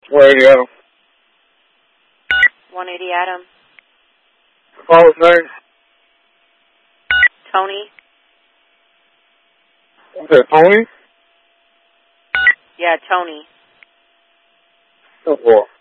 180 Adam. 180 Adam. Father's name? Tony. What's that, Tony? Yeah, Tony. Oh, boy.